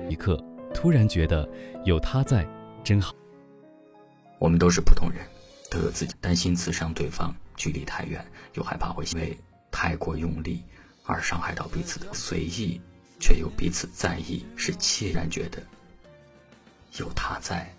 一刻突然觉得有他在真好。 我们都是普通人，都有自己担心刺伤对方，距离太远，又害怕会因为太过用力而伤害到彼此的随意，却又彼此在意，是切然觉得有他在